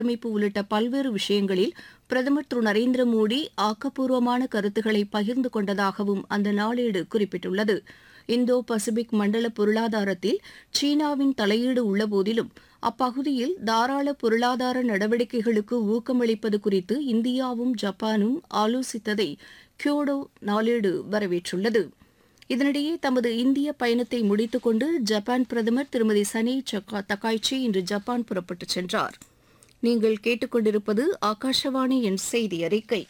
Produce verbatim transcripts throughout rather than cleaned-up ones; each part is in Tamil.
அமைப்பு உள்ளிட்ட பல்வேறு விஷயங்களில் பிரதமர் திரு நரேந்திர மோடி ஆக்கப்பூர்வமான கருத்துக்களை பகிர்ந்து கொண்டதாகவும் அந்த நாளேடு குறிப்பிட்டுள்ளது. இந்தோ பசிபிக் மண்டல பொருளாதாரத்தில் சீனாவின் தலையீடு உள்ளபோதிலும் அப்பகுதியில் தாராள பொருளாதார நடவடிக்கைகளுக்கு ஊக்கமளிப்பது குறித்து இந்தியாவும் ஜப்பானும் ஆலோசித்ததை கியோடோ நாளேடு வரவேற்றுள்ளது. இதனிடையே தமது இந்திய பயணத்தை முடித்துக் கொண்டு ஜப்பான் பிரதமர் திருமதி சனே தக்காய்ச்சி இன்று ஜப்பான் புறப்பட்டுச் சென்றார். நீங்கள் கேட்டுக்கொண்டிருப்பது ஆகாஷவாணி என் செய்தி அறிக்கை.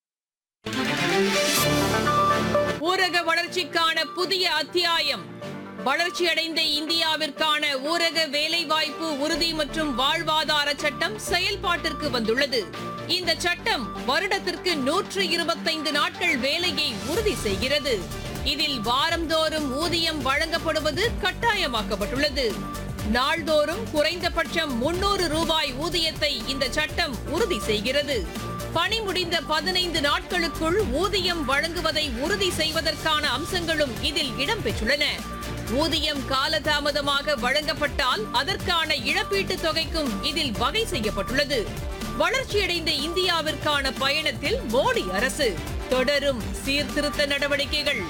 ஊரக வளர்ச்சிக்கான புதிய அத்தியாயம். வளர்ச்சியடைந்த இந்தியாவிற்கான ஊரக வேலைவாய்ப்பு உறுதி மற்றும் வாழ்வாதார சட்டம் செயல்பாட்டிற்கு வந்துள்ளது. இந்த சட்டம் வருடத்திற்கு நூற்று இருபத்தைந்து நாட்கள் வேலையை உறுதி செய்கிறது. இதில் வாரந்தோறும் ஊதியம் வழங்கப்படுவது கட்டாயமாக்கப்பட்டுள்ளது. நாள்தோறும் குறைந்தபட்சம் முன்னூறு ரூபாய் ஊதியத்தை இந்த சட்டம் உறுதி செய்கிறது. பணி முடிந்த பதினைந்து நாட்களுக்குள் ஊதியம் வழங்குவதை உறுதி செய்வதற்கான அம்சங்களும் இதில் இடம்பெற்றுள்ளன. ஊதியம் காலதாமதமாக வழங்கப்பட்டால் அதற்கான இழப்பீட்டுத் தொகைக்கும் இதில் வகை செய்யப்பட்டுள்ளது. வளர்ச்சியடைந்த இந்தியாவிற்கான பயணத்தில் மோடி அரசு தொடரும் சீர்திருத்த நடவடிக்கைகள்.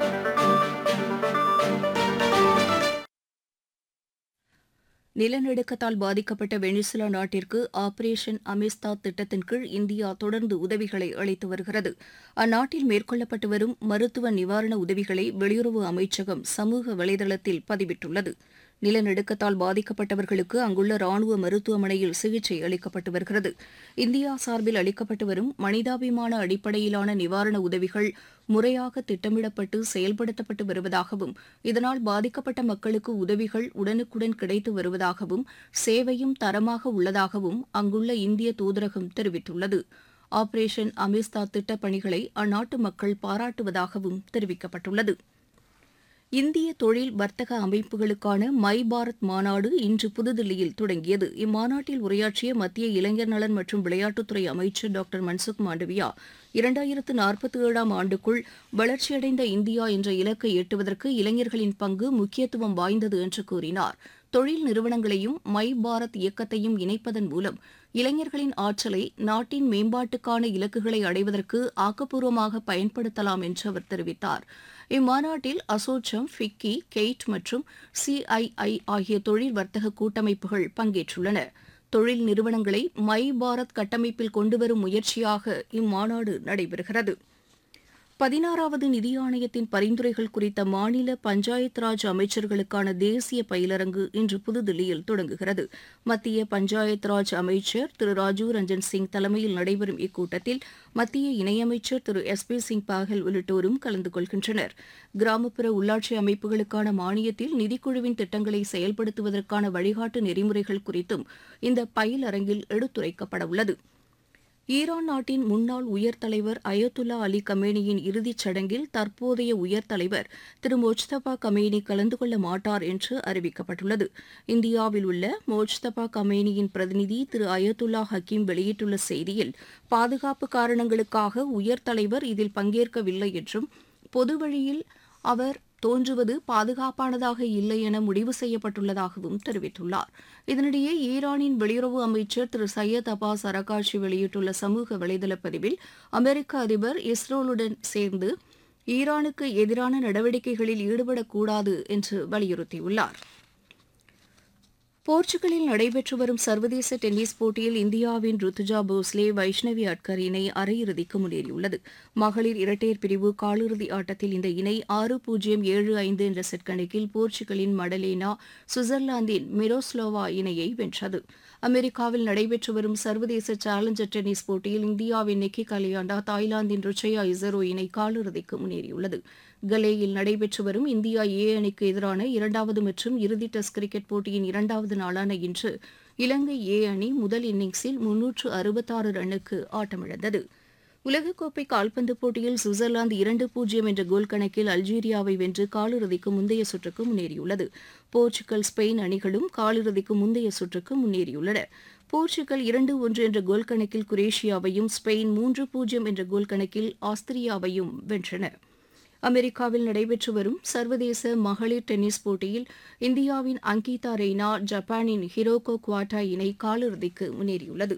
நிலநடுக்கத்தால் பாதிக்கப்பட்ட வெனிசுலா நாட்டிற்கு ஆபரேஷன் அமிஸ்தாத் திட்டத்தின் கீழ் இந்தியா தொடர்ந்து உதவிகளை அளித்து வருகிறது. அந்நாட்டில் மேற்கொள்ளப்பட்டு வரும் மருத்துவ நிவாரண உதவிகளை வெளியுறவு அமைச்சகம் சமூக வலைதளத்தில் பதிவிட்டுள்ளது. நிலநடுக்கத்தால் பாதிக்கப்பட்டவர்களுக்கு அங்குள்ள ராணுவ மருத்துவமனையில் சிகிச்சை அளிக்கப்பட்டு வருகிறது. இந்தியா சார்பில் அளிக்கப்பட்டு வரும் மனிதாபிமான அடிப்படையிலான நிவாரண உதவிகள் முறையாக திட்டமிடப்பட்டு செயல்படுத்தப்பட்டு வருவதாகவும் இதனால் பாதிக்கப்பட்ட மக்களுக்கு உதவிகள் உடனுக்குடன் கிடைத்து வருவதாகவும் சேவையும் தரமாக உள்ளதாகவும் அங்குள்ள இந்திய தூதரகம் தெரிவித்துள்ளது. ஆபரேஷன் அமிஸ்தாத் திட்டப் பணிகளை அந்நாட்டு மக்கள் பாராட்டுவதாகவும் தெரிவிக்கப்பட்டுள்ளது. இந்திய தொழில் வர்த்தக அமைப்புகளுக்கான மை பாரத் மாநாடு இன்று புதுதில்லியில் தொடங்கியது. இம்மாநாட்டில் உரையாற்றிய மத்திய இளைஞர் நலன் மற்றும் விளையாட்டுத்துறை அமைச்சர் டாக்டர் மன்சுக் மாண்டவியா இரண்டாயிரத்து நாற்பத்தி ஏழாம் ஆண்டுக்குள் வளர்ச்சியடைந்த இந்தியா என்ற இலக்கை எட்டுவதற்கு இளைஞர்களின் பங்கு முக்கியத்துவம் வாய்ந்தது என்று கூறினார். தொழில் நிறுவனங்களையும் மை பாரத் இயக்கத்தையும் இணைப்பதன் மூலம் இளைஞர்களின் ஆற்றலை நாட்டின் மேம்பாட்டுக்கான இலக்குகளை அடைவதற்கு ஆக்கப்பூர்வமாக பயன்படுத்தலாம் என்று அவர் தெரிவித்தார். இம்மாநாட்டில் அசோச்சம், ஃபிக்கி, கெய்ட் மற்றும் சிஐஐ ஆகிய தொழில் வர்த்தக கூட்டமைப்புகள் பங்கேற்றுள்ளன. தொழில் நிறுவனங்களை மை பாரத் கட்டமைப்பில் கொண்டுவரும் முயற்சியாக இம்மாநாடு நடைபெறுகிறது. பதினாறாவது நிதி ஆணையத்தின் பரிந்துரைகள் குறித்த மாநில பஞ்சாயத் ராஜ் அமைச்சர்களுக்கான தேசிய பயிலரங்கு இன்று புதுதில்லியில் தொடங்குகிறது. மத்திய பஞ்சாயத் ராஜ் அமைச்சர் திரு ராஜீவ் ரஞ்சன் சிங் தலைமையில் நடைபெறும் இக்கூட்டத்தில் மத்திய இணையமைச்சர் திரு எஸ் பி சிங் பாகல் உள்ளிட்டோரும் கலந்து கொள்கின்றனர். கிராமப்புற உள்ளாட்சி அமைப்புகளுக்கான மானியத்தில் நிதிக்குழுவின் திட்டங்களை செயல்படுத்துவதற்கான வழிகாட்டு நெறிமுறைகள் குறித்தும் இந்த பயிலரங்கில் எடுத்துரைக்கப்பட உள்ளது. ஈரான் நாட்டின் முன்னாள் உயர் தலைவர் அயத்துல்லா அலி கமேனியின் இறுதிச் சடங்கில் தற்போதைய உயர் தலைவர் திரு மொஜ்தபா கமேனி கலந்து கொள்ள மாட்டார் என்று அறிவிக்கப்பட்டுள்ளது. இந்தியாவில் உள்ள மொஜ்தபா கமேனியின் பிரதிநிதி திரு அயத்துல்லா ஹக்கீம் வெளியிட்டுள்ள செய்தியில் பாதுகாப்பு காரணங்களுக்காக உயர் தலைவர் இதில் பங்கேற்கவில்லை என்றும் பொது வழியில் அவர் தோன்றுவது பாதுகாப்பானதாக இல்லை என முடிவு செய்யப்பட்டுள்ளதாகவும் தெரிவித்துள்ளார். இதனிடையே ஈரானின் வெளியுறவு அமைச்சர் திரு சையத் அப்பாஸ் அரகாட்சி வெளியிட்டுள்ள சமூக வலைதள பதிவில் அமெரிக்க அதிபர் இஸ்ரேலுடன் சேர்ந்து ஈரானுக்கு எதிரான நடவடிக்கைகளில் ஈடுபடக்கூடாது என்று வலியுறுத்தியுள்ளார். போர்ச்சுகலில் நடைபெற்று வரும் சர்வதேச டென்னிஸ் போட்டியில் இந்தியாவின் ருத்துஜா போஸ்லே வைஷ்ணவி அட்கர் இணை அரையிறுதிக்கு முன்னேறியுள்ளது. மகளிர் இரட்டையர் பிரிவு காலிறுதி ஆட்டத்தில் இந்த இணை ஆறு பூஜ்ஜியம் ஏழு ஐந்து என்ற செட் கணக்கில் போர்ச்சுகலின் மடலேனா சுவிட்சர்லாந்தின் மிரோஸ்லோவா இணையை வென்றது. அமெரிக்காவில் நடைபெற்று வரும் சர்வதேச சேலஞ்சர் டென்னிஸ் போட்டியில் இந்தியாவின் நிக்கி கலியாண்டா தாய்லாந்தின் ருச்சயா இசரோ இணை காலிறுதிக்கு முன்னேறியுள்ளது. கலேயில் நடைபெற்று வரும் இந்தியா ஏ அணிக்கு எதிரான இரண்டாவது மற்றும் இறுதி டெஸ்ட் கிரிக்கெட் போட்டியின் இரண்டாவது நாளான இன்று இலங்கை ஏ அணி முதல் இன்னிங்ஸில் முன்னூற்று அறுபத்தாறு ரன்னுக்கு ஆட்டமிழந்தது. உலகக்கோப்பை கால்பந்து போட்டியில் சுவிட்சர்லாந்து இரண்டு பூஜ்ஜியம் என்ற கோல் கணக்கில் அல்ஜீரியாவை வென்று காலிறுதிக்கு முந்தைய சுற்றுக்கு முன்னேறியுள்ளது. போர்ச்சுகல், ஸ்பெயின் அணிகளும் காலிறுதிக்கு முந்தைய சுற்றுக்கு முன்னேறியுள்ளன. போர்ச்சுகல் இரண்டு ஒன்று என்ற கோல் கணக்கில் குரேஷியாவையும், ஸ்பெயின் மூன்று பூஜ்ஜியம் என்ற கோல் கணக்கில் ஆஸ்திரியாவையும் வென்றன. அமெரிக்காவில் நடைபெற்று வரும் சர்வதேச மகளிர் டென்னிஸ் போட்டியில் இந்தியாவின் அங்கிதா ரெய்னா ஜப்பானின் ஹிரோகோ குவாட்டா இணை காலிறுதிக்கு முன்னேறியுள்ளது.